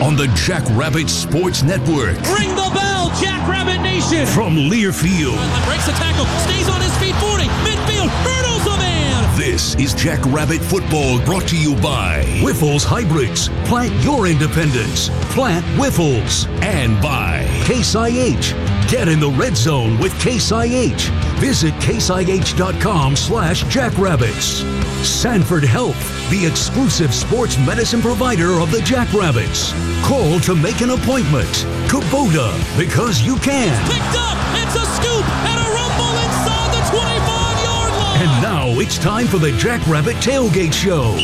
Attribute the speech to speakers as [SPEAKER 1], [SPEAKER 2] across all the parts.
[SPEAKER 1] on the Jackrabbit Sports Network.
[SPEAKER 2] Ring the bell, Jackrabbit Nation.
[SPEAKER 1] From Learfield.
[SPEAKER 2] Breaks the tackle, stays on his feet, 40, midfield, hurdles the man.
[SPEAKER 1] This is Jackrabbit Football, brought to you by Whiffles Hybrids. Plant your independence. Plant Whiffles. And by Case IH. Get in the red zone with Case IH. Visit caseih.com/jackrabbits. Sanford Health, the exclusive sports medicine provider of the Jackrabbits. Call to make an appointment. Kubota, because you can.
[SPEAKER 2] Picked up, it's a scoop and a rumble inside the 25-yard line.
[SPEAKER 1] And now it's time for the Jackrabbit Tailgate Show.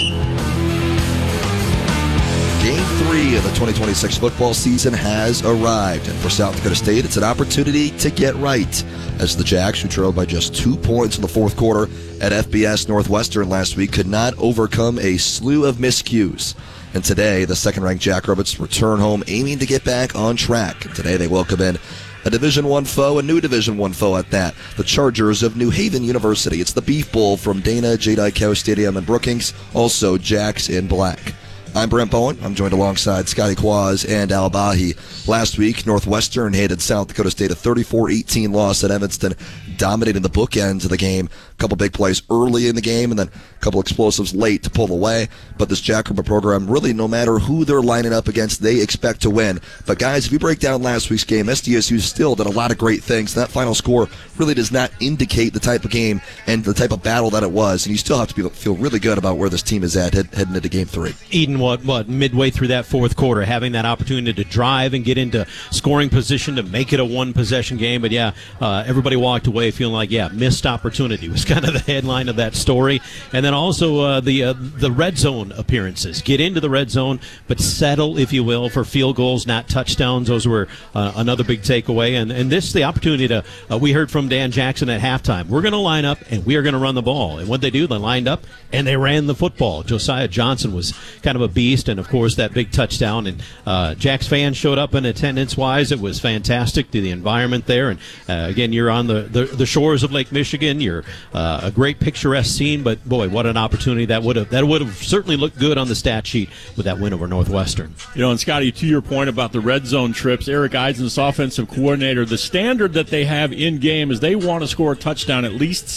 [SPEAKER 3] Game 3 of the 2026 football season has arrived, and for South Dakota State, it's an opportunity to get right, as the Jacks, who trailed by just 2 points in the fourth quarter at FBS Northwestern last week, could not overcome a slew of miscues. And today, the second-ranked Jackrabbits return home, aiming to get back on track. And today, they welcome in a Division I foe, a new Division I foe at that, the Chargers of New Haven University. It's the Beef Bowl from Dana J. Dykow Stadium in Brookings, also Jacks in black. I'm Brent Bowen. I'm joined alongside Scotty Quaz and Al Bahi. Last week, Northwestern handed South Dakota State a 34-18 loss at Evanston, dominating the bookends of the game. A couple big plays early in the game and then a couple explosives late to pull away. But this Jackrabbit program, really no matter who they're lining up against, they expect to win. But guys, if you break down last week's game, SDSU still did a lot of great things. That final score really does not indicate the type of game and the type of battle that it was. And you still have to feel really good about where this team is at heading into Game 3.
[SPEAKER 4] Eden, what midway through that fourth quarter, having that opportunity to drive and get into scoring position to make it a one-possession game. But, everybody walked away feeling like, missed opportunity was kind of the headline of that story. And then also the red zone appearances. Get into the red zone, but settle, if you will, for field goals, not touchdowns. Those were another big takeaway. And this is the opportunity to, we heard from Dan Jackson at halftime, we're going to line up and we are going to run the ball. And what they do, they lined up and they ran the football. Josiah Johnson was kind of a beast, and of course that big touchdown. And Jacks fans showed up in attendance-wise. It was fantastic, the environment there. And again, you're on the shores of Lake Michigan. You're a great picturesque scene, but boy, what an opportunity that would have certainly looked good on the stat sheet with that win over Northwestern.
[SPEAKER 5] And Scotty, to your point about the red zone trips, Eric Eisen's offensive coordinator, the standard that they have in game is they want to score a touchdown at least